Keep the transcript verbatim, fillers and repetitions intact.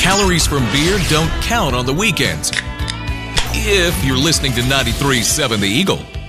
Calories from beer don't count on the weekends. If you're listening to ninety-three point seven The Eagle.